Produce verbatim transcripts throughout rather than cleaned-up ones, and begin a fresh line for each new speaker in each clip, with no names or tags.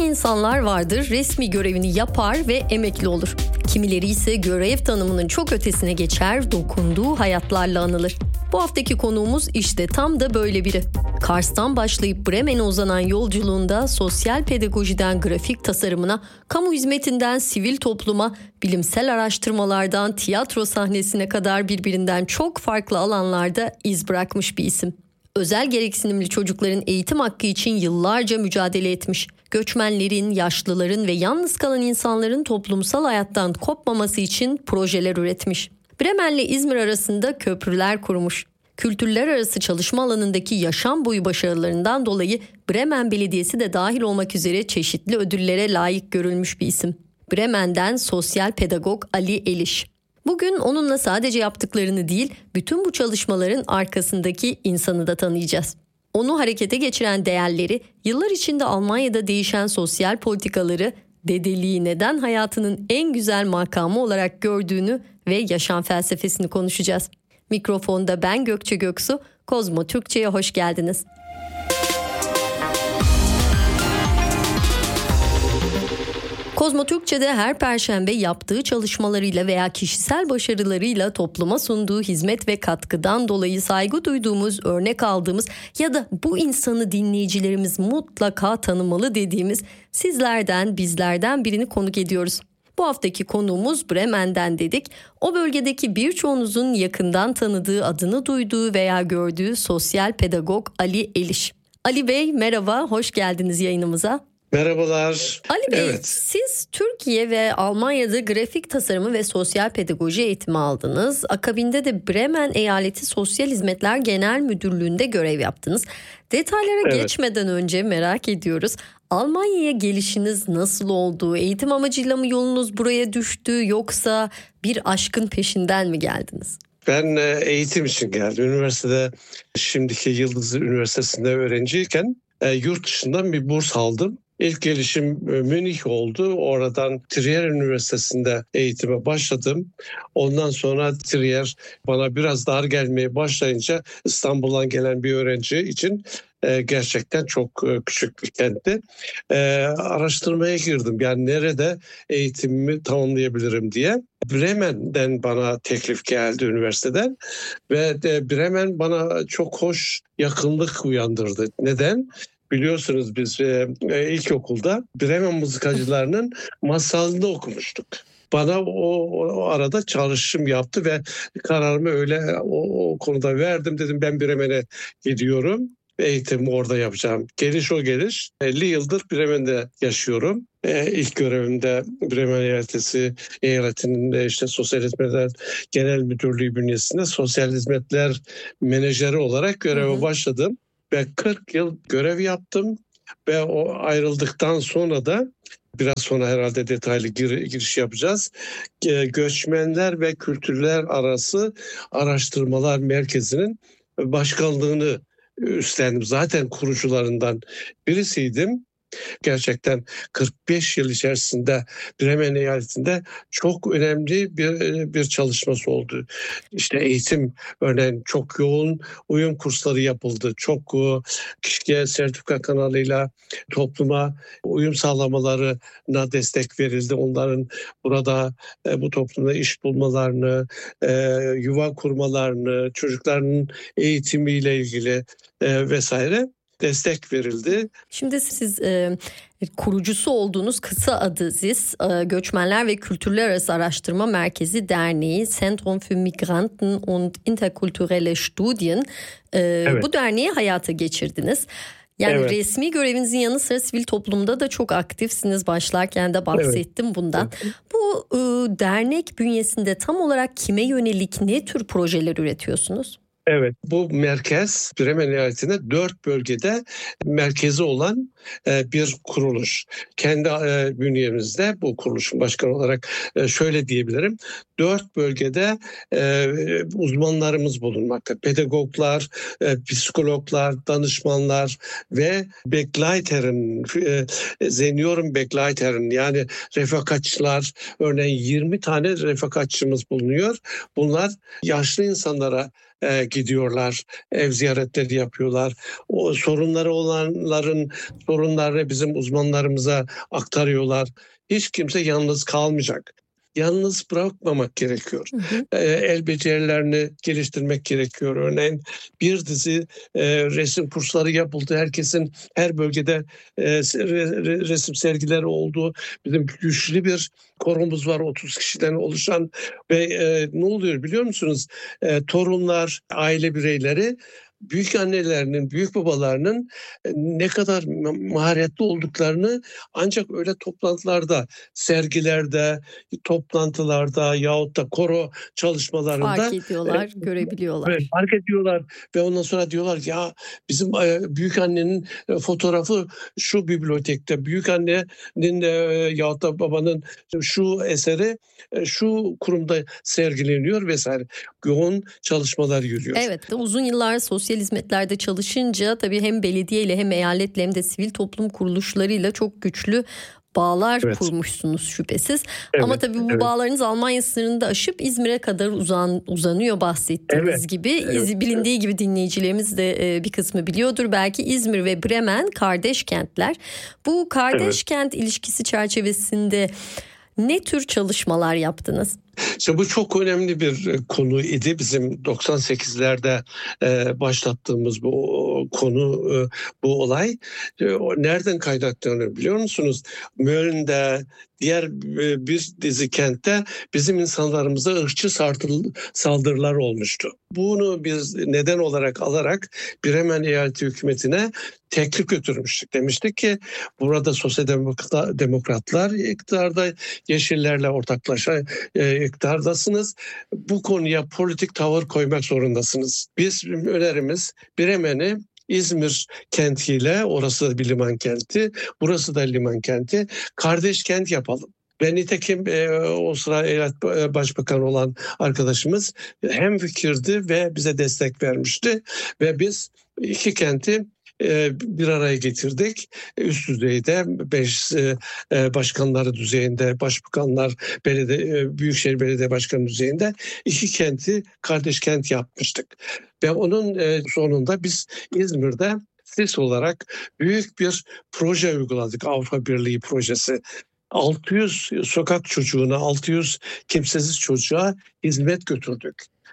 insanlar vardır, resmi görevini yapar ve emekli olur. Kimileri ise görev tanımının çok ötesine geçer, dokunduğu hayatlarla anılır. Bu haftaki konuğumuz işte tam da böyle biri. Kars'tan başlayıp Bremen'e uzanan yolculuğunda sosyal pedagojiden grafik tasarımına, kamu hizmetinden sivil topluma, bilimsel araştırmalardan tiyatro sahnesine kadar birbirinden çok farklı alanlarda iz bırakmış bir isim. Özel gereksinimli çocukların eğitim hakkı için yıllarca mücadele etmiş. Göçmenlerin, yaşlıların ve yalnız kalan insanların toplumsal hayattan kopmaması için projeler üretmiş. Bremen'le İzmir arasında köprüler kurmuş. Kültürler arası çalışma alanındaki yaşam boyu başarılarından dolayı Bremen Belediyesi de dahil olmak üzere çeşitli ödüllere layık görülmüş bir isim. Bremen'den sosyal pedagog Ali Eliş. Bugün onunla sadece yaptıklarını değil, bütün bu çalışmaların arkasındaki insanı da tanıyacağız. Onu harekete geçiren değerleri, yıllar içinde Almanya'da değişen sosyal politikaları, dedeliği neden hayatının en güzel makamı olarak gördüğünü ve yaşam felsefesini konuşacağız. Mikrofonda ben Gökçe Göksu, Kozmo Türkçe'ye hoş geldiniz. Kozmo Türkçe'de her perşembe yaptığı çalışmalarıyla veya kişisel başarılarıyla topluma sunduğu hizmet ve katkıdan dolayı saygı duyduğumuz, örnek aldığımız ya da bu insanı dinleyicilerimiz mutlaka tanımalı dediğimiz sizlerden, bizlerden birini konuk ediyoruz. Bu haftaki konuğumuz Bremen'den dedik. O bölgedeki birçoğunuzun yakından tanıdığı, adını duyduğu veya gördüğü sosyal pedagog Ali Eliş. Ali Bey merhaba, hoş geldiniz yayınımıza.
Merhabalar.
Ali Bey,
evet.
Siz Türkiye ve Almanya'da grafik tasarımı ve sosyal pedagoji eğitimi aldınız. Akabinde de Bremen Eyaleti Sosyal Hizmetler Genel Müdürlüğü'nde görev yaptınız. Detaylara evet. geçmeden önce merak ediyoruz. Almanya'ya gelişiniz nasıl oldu? Eğitim amacıyla mı yolunuz buraya düştü yoksa bir aşkın peşinden mi geldiniz?
Ben eğitim için geldim. Üniversitede, şimdiki Yıldız Üniversitesi'nde öğrenciyken yurt dışından bir burs aldım. İlk gelişim Münih oldu. Oradan Trier Üniversitesi'nde eğitime başladım. Ondan sonra Trier bana biraz dar gelmeye başlayınca İstanbul'dan gelen bir öğrenci için gerçekten çok küçük bir kentti. Ee, araştırmaya girdim. Yani nerede eğitimimi tamamlayabilirim diye. Bremen'den bana teklif geldi üniversiteden ve de Bremen bana çok hoş yakınlık uyandırdı. Neden? Biliyorsunuz biz e, ilkokulda Bremen mızıkacılarının masalını okumuştuk. Bana o, o arada çalışım yaptı ve kararımı öyle o, o konuda verdim. Dedim ben Bremen'e gidiyorum. Eğitimi orada yapacağım. Geliş o geliş. elli yıldır Bremen'de yaşıyorum. Ee, ilk görevimde Bremen Eyaleti Eyaleti'nin işte Sosyal Hizmetler Genel Müdürlüğü bünyesinde sosyal hizmetler menajeri olarak göreve hı hı. başladım. Ve kırk yıl görev yaptım ve o ayrıldıktan sonra da biraz sonra herhalde detaylı gir- giriş yapacağız. Göçmenler ve Kültürler Arası Araştırmalar Merkezi'nin başkanlığını üstlendim. Zaten kurucularından birisiydim. Gerçekten kırk beş yıl içerisinde Bremen eyaletinde çok önemli bir bir çalışması oldu. İşte eğitim örneğin çok yoğun uyum kursları yapıldı. Çok kişiye sertifika kanalıyla topluma uyum sağlamalarına destek verildi. Onların burada bu toplumda iş bulmalarını, yuva kurmalarını, çocukların eğitimiyle ilgili vesaire destek verildi.
Şimdi siz e, kurucusu olduğunuz kısa adı Z İ S, e, Göçmenler ve Kültürler Arası Araştırma Merkezi Derneği Zentrum für Migranten und Interkulturelle Studien. E, evet. Bu derneği hayata geçirdiniz. Yani evet. resmi görevinizin yanı sıra sivil toplumda da çok aktifsiniz. Başlarken de bahsettim evet. bundan. Evet. Bu e, dernek bünyesinde tam olarak kime yönelik ne tür projeler üretiyorsunuz?
Evet, bu merkez Bremen eyaletinde dört bölgede merkezi olan e, bir kuruluş. Kendi e, bünyemizde bu kuruluşun başkanı olarak e, şöyle diyebilirim. Dört bölgede e, uzmanlarımız bulunmakta. Pedagoglar, e, psikologlar, danışmanlar ve Begleiter'in, e, Senioren Begleiter'in yani refakatçılar, örneğin yirmi tane refakatçımız bulunuyor. Bunlar yaşlı insanlara e, gidiyorlar, ev ziyaretleri yapıyorlar. O sorunları olanların sorunlarını bizim uzmanlarımıza aktarıyorlar. Hiç kimse yalnız kalmayacak. Yalnız bırakmamak gerekiyor.
Hı hı.
E, el becerilerini geliştirmek gerekiyor. Örneğin bir dizi e, resim kursları yapıldı. Herkesin her bölgede e, re, resim sergileri oldu. Bizim güçlü bir koromuz var otuz kişiden oluşan ve e, ne oluyor biliyor musunuz? E, torunlar, aile bireyleri büyük annelerinin, büyük babalarının ne kadar maharetli olduklarını ancak öyle toplantılarda, sergilerde, toplantılarda yahut da koro çalışmalarında
fark ediyorlar, e, görebiliyorlar.
Evet, fark ediyorlar ve ondan sonra diyorlar ki ya bizim büyük annenin fotoğrafı şu bibliotekte, büyük annenin e, yahut da babanın şu eseri şu kurumda sergileniyor vesaire. Yoğun çalışmalar yürüyor.
Evet, uzun yıllar sosyal hizmetlerde çalışınca tabii hem belediyeyle hem eyaletle hem de sivil toplum kuruluşlarıyla çok güçlü bağlar evet. kurmuşsunuz şüphesiz. Evet, ama tabii bu evet. bağlarınız Almanya sınırını da aşıp İzmir'e kadar uzan, uzanıyor bahsettiğiniz evet. gibi. Evet. Bilindiği evet. gibi dinleyicilerimiz de bir kısmı biliyordur. Belki İzmir ve Bremen kardeş kentler. Bu kardeş evet. kent ilişkisi çerçevesinde ne tür çalışmalar yaptınız?
İşte bu çok önemli bir konu idi. Bizim doksan sekizlerde e, başlattığımız bu konu, e, bu olay. E, nereden kaynaklanıyor biliyor musunuz? Mölln'de, diğer e, bir dizi kentte bizim insanlarımıza ırkçı saldırılar olmuştu. Bunu biz neden olarak alarak Bremen eyaleti hükümetine teklif götürmüştük. Demiştik ki burada sosyal demokratlar iktidarda, yeşillerle ortaklaşa e, iktidardasınız. Bu konuya politik tavır koymak zorundasınız. Biz önerimiz Bremen'i İzmir kentiyle, orası da bir liman kenti, burası da liman kenti, kardeş kent yapalım. Ve nitekim e, o sıra eyalet başbakanı olan arkadaşımız hemfikirdi ve bize destek vermişti. Ve biz iki kenti bir araya getirdik. Üst düzeyde beş başkanları düzeyinde, başbakanlar, belediye, büyükşehir belediye başkanı düzeyinde iki kenti kardeş kent yapmıştık. Ve onun sonunda biz İzmir'de S İ S olarak büyük bir proje uyguladık. Avrupa Birliği projesi. altı yüz sokak çocuğuna, altı yüz kimsesiz çocuğa hizmet götürdük.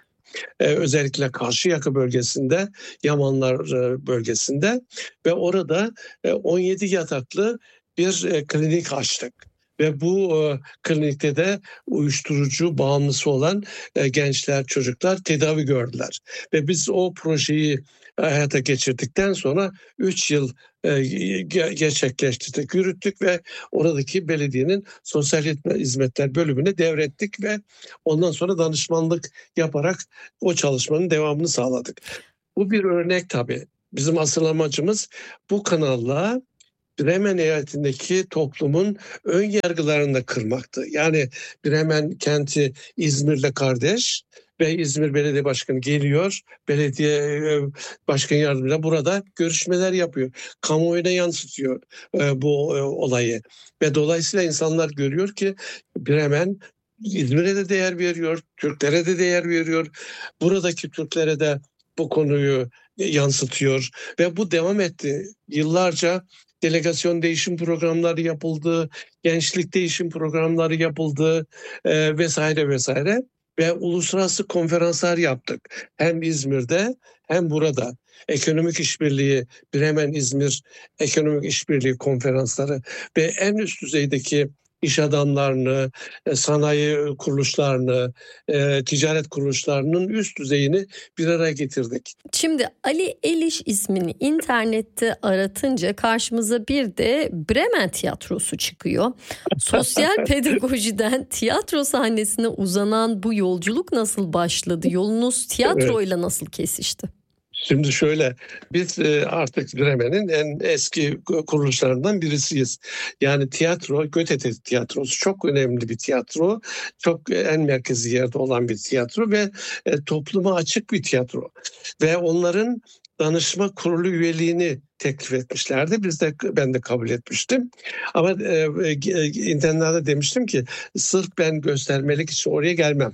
Ee, özellikle Karşıyaka bölgesinde, Yamanlar bölgesinde ve orada e, on yedi yataklı bir e, klinik açtık. Ve bu e, klinikte de uyuşturucu bağımlısı olan e, gençler, çocuklar tedavi gördüler. Ve biz o projeyi hayata geçirdikten sonra üç yıl e, gerçekleştirdik, yürüttük ve oradaki belediyenin sosyal hizmetler bölümüne devrettik ve ondan sonra danışmanlık yaparak o çalışmanın devamını sağladık. Bu bir örnek tabii. Bizim asıl amacımız bu kanalla Bremen eyaletindeki toplumun ön yargılarını da kırmaktı. Yani Bremen kenti İzmir'le kardeş ve İzmir Belediye Başkanı geliyor, belediye başkan yardımcıyla burada görüşmeler yapıyor. Kamuoyuna yansıtıyor bu olayı. Ve dolayısıyla insanlar görüyor ki Bremen İzmir'e de değer veriyor, Türklere de değer veriyor. Buradaki Türklere de bu konuyu yansıtıyor ve bu devam etti. Yıllarca delegasyon değişim programları yapıldı, gençlik değişim programları yapıldı e, vesaire vesaire ve uluslararası konferanslar yaptık. Hem İzmir'de hem burada. Ekonomik işbirliği, Bremen İzmir ekonomik işbirliği konferansları ve en üst düzeydeki iş adamlarını, sanayi kuruluşlarını, ticaret kuruluşlarının üst düzeyini bir araya getirdik.
Şimdi Ali Eliş ismini internette aratınca karşımıza bir de Bremen Tiyatrosu çıkıyor. Sosyal pedagojiden tiyatro sahnesine uzanan bu yolculuk nasıl başladı? Yolunuz tiyatroyla evet. nasıl kesişti?
Şimdi şöyle, biz artık Bremen'in en eski kuruluşlarından birisiyiz. Yani tiyatro, Goethe tiyatrosu çok önemli bir tiyatro. Çok en merkezi yerde olan bir tiyatro ve topluma açık bir tiyatro. Ve onların danışma kurulu üyeliğini teklif etmişlerdi. Biz de ben de kabul etmiştim. Ama e, internette demiştim ki sırf ben göstermelik için oraya gelmem.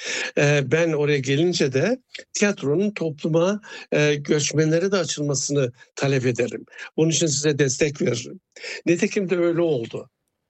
Ben oraya gelince de tiyatronun topluma, göçmenlere de açılmasını talep ederim. Bunun için size destek veririm. Nitekim de öyle oldu.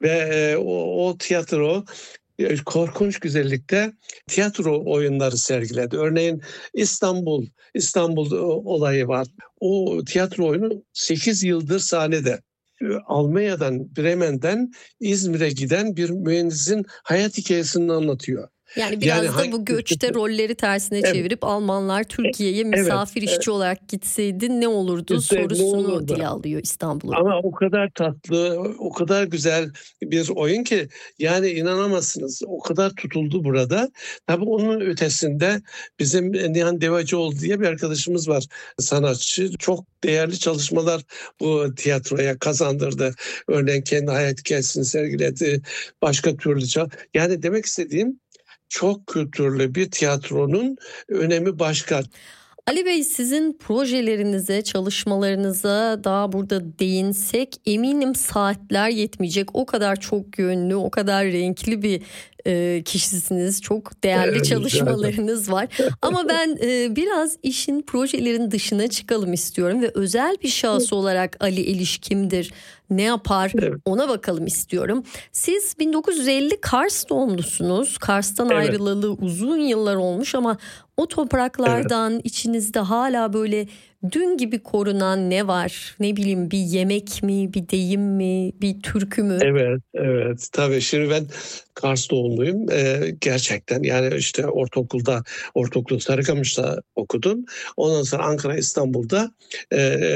Ve o, o tiyatro korkunç güzellikte tiyatro oyunları sergiledi. Örneğin İstanbul, İstanbul olayı var. O tiyatro oyunu sekiz yıldır sahnede. Almanya'dan, Bremen'den İzmir'e giden bir mühendisin hayat hikayesini anlatıyor.
Yani biraz yani, da bu göçte rolleri tersine evet. çevirip Almanlar Türkiye'ye misafir evet, işçi evet. olarak gitseydi ne olurdu işte, sorusunu ne olurdu? Dile alıyor İstanbul'a.
Ama o kadar tatlı, o kadar güzel bir oyun ki yani inanamazsınız. O kadar tutuldu burada. Tabii onun ötesinde bizim Nihan Devacıoğlu diye bir arkadaşımız var, sanatçı. Çok değerli çalışmalar bu tiyatroya kazandırdı. Örneğin kendi hayat hikayesini sergiledi. Başka türlü çal. Yani demek istediğim çok kültürlü bir tiyatronun önemi başka.
Ali Bey, sizin projelerinize, çalışmalarınıza daha burada değinsek eminim saatler yetmeyecek. O kadar çok yönlü, o kadar renkli bir e, kişisiniz. Çok değerli evet, çalışmalarınız var. Ama ben e, biraz işin, projelerin dışına çıkalım istiyorum ve özel bir şahıs olarak Ali Eliş kimdir, ne yapar evet. ona bakalım istiyorum. Siz bin dokuz yüz elli Kars doğumlusunuz. Kars'tan evet. ayrılalı uzun yıllar olmuş ama o topraklardan evet. içinizde hala böyle dün gibi korunan ne var? Ne bileyim, bir yemek mi, bir deyim mi, bir türkü mü?
Evet, evet. Tabii şimdi ben Kars doğumluyum. Ee, gerçekten yani işte ortaokulda, ortaokulu Sarıkamış'ta okudum. Ondan sonra Ankara, İstanbul'da e,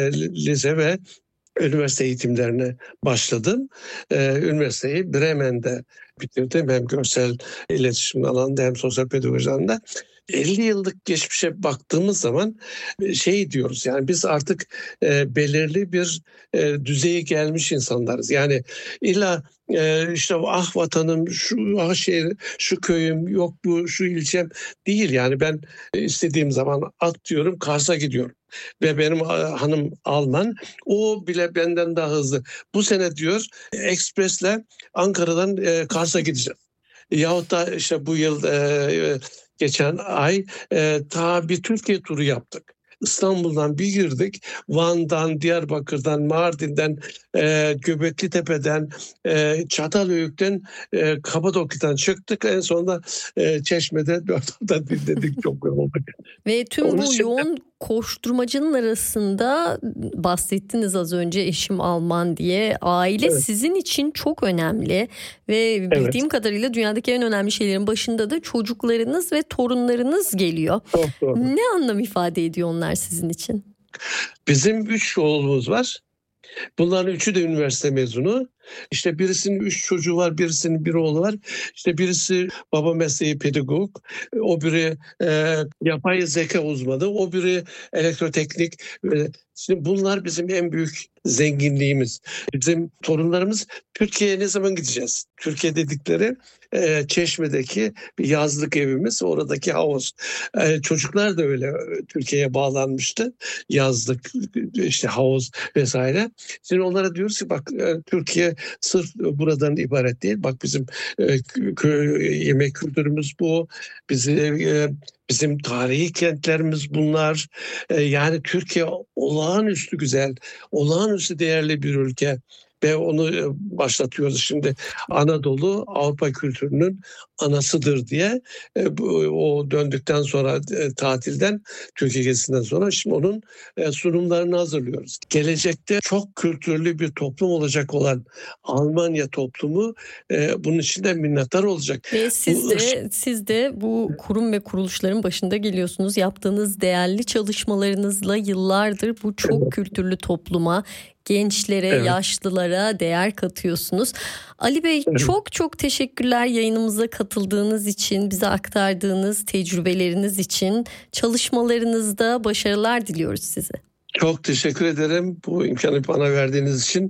lise ve üniversite eğitimlerine başladım. Ee, üniversiteyi Bremen'de bitirdim. Hem görsel iletişim alanında hem sosyal pedagoji alanında. elli yıllık geçmişe baktığımız zaman şey diyoruz, yani biz artık e, belirli bir e, düzeye gelmiş insanlarız. Yani illa e, işte ah vatanım, şu ah şehir, şu köyüm, yok bu şu ilçem değil. Yani ben istediğim zaman atlıyorum, Kars'a gidiyorum. Ve benim hanım Alman, o bile benden daha hızlı. Bu sene diyor ekspresle Ankara'dan e, Kars'a gideceğim. Yahut da işte bu yıl e, geçen ay e, ta bir Türkiye turu yaptık. İstanbul'dan bir girdik. Van'dan, Diyarbakır'dan, Mardin'den, e, Göbeklitepe'den, e, Çatalhöyük'ten, e, Kapadokya'dan çıktık. En sonunda e, Çeşme'de dört hafta dinledik. Çok yorulduk.
Ve tüm Onun bu için... yoğun koşturmacının arasında bahsettiniz az önce, eşim Alman diye. Aile evet. sizin için çok önemli ve bildiğim evet. kadarıyla dünyadaki en önemli şeylerin başında da çocuklarınız ve torunlarınız geliyor. Çok doğru. Ne anlam ifade ediyor onlar sizin için?
Bizim üç oğlumuz var. Bunların üçü de üniversite mezunu. İşte birisinin üç çocuğu var, birisinin bir oğlu var. İşte birisi baba mesleği pedagog, o biri e, yapay zeka uzmanı, o biri elektroteknik. Şimdi bunlar bizim en büyük zenginliğimiz. Bizim torunlarımız Türkiye'ye ne zaman gideceğiz? Türkiye dedikleri e, Çeşme'deki bir yazlık evimiz, oradaki havuz. E, çocuklar da öyle Türkiye'ye bağlanmıştı. Yazlık, işte havuz vesaire. Şimdi onlara diyoruz ki bak e, Türkiye sırf buradan ibaret değil. Bak bizim e, köy, yemek kültürümüz bu. Bizim e, bizim tarihi kentlerimiz bunlar. E, yani Türkiye olağanüstü güzel, olağanüstü değerli bir ülke. Ve onu başlatıyoruz şimdi. Anadolu Avrupa kültürünün anasıdır diye e, bu, o döndükten sonra e, tatilden, Türkiye gezisinden sonra şimdi onun e, sunumlarını hazırlıyoruz. Gelecekte çok kültürlü bir toplum olacak olan Almanya toplumu e, bunun için de minnettar olacak.
Ve siz de, siz de bu kurum ve kuruluşların başında geliyorsunuz. Yaptığınız değerli çalışmalarınızla yıllardır bu çok evet. kültürlü topluma, gençlere, evet. yaşlılara değer katıyorsunuz. Ali Bey evet. çok çok teşekkürler yayınımıza katıldığınız için, bize aktardığınız tecrübeleriniz için. Çalışmalarınızda başarılar diliyoruz size.
Çok teşekkür ederim bu imkanı bana verdiğiniz için.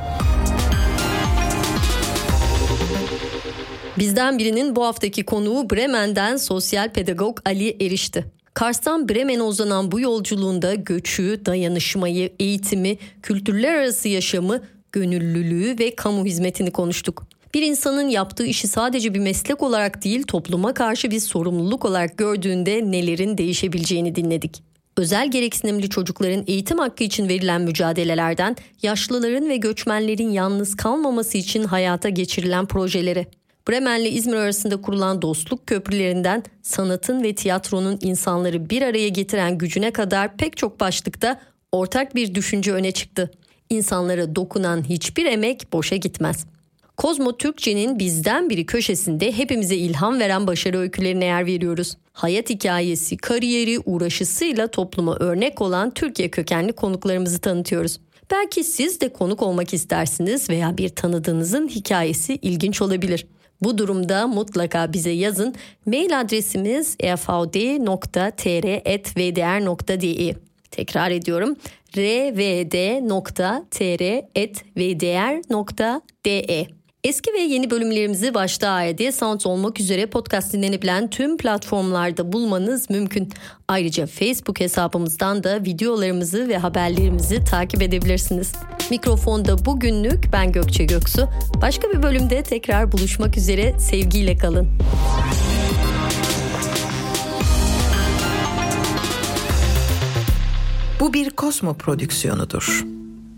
Bizden birinin bu haftaki konuğu Bremen'den sosyal pedagog Ali Eriş'ti. Kars'tan Bremen'e uzanan bu yolculuğunda göçü, dayanışmayı, eğitimi, kültürler arası yaşamı, gönüllülüğü ve kamu hizmetini konuştuk. Bir insanın yaptığı işi sadece bir meslek olarak değil, topluma karşı bir sorumluluk olarak gördüğünde nelerin değişebileceğini dinledik. Özel gereksinimli çocukların eğitim hakkı için verilen mücadelelerden, yaşlıların ve göçmenlerin yalnız kalmaması için hayata geçirilen projelere, Bremen'le İzmir arasında kurulan dostluk köprülerinden sanatın ve tiyatronun insanları bir araya getiren gücüne kadar pek çok başlıkta ortak bir düşünce öne çıktı. İnsanlara dokunan hiçbir emek boşa gitmez. Kozmo Türkçe'nin bizden biri köşesinde hepimize ilham veren başarı öykülerine yer veriyoruz. Hayat hikayesi, kariyeri, uğraşısıyla topluma örnek olan Türkiye kökenli konuklarımızı tanıtıyoruz. Belki siz de konuk olmak istersiniz veya bir tanıdığınızın hikayesi ilginç olabilir. Bu durumda mutlaka bize yazın. Mail adresimiz e f a d nokta t r at v d r nokta d e. Tekrar ediyorum. r v d nokta t r at v d r nokta d e. Eski ve yeni bölümlerimizi başta A Y D Sounds olmak üzere podcast dinlenebilen tüm platformlarda bulmanız mümkün. Ayrıca Facebook hesabımızdan da videolarımızı ve haberlerimizi takip edebilirsiniz. Mikrofonda bugünlük ben Gökçe Göksu. Başka bir bölümde tekrar buluşmak üzere, sevgiyle kalın.
Bu bir Kozmo prodüksiyonudur.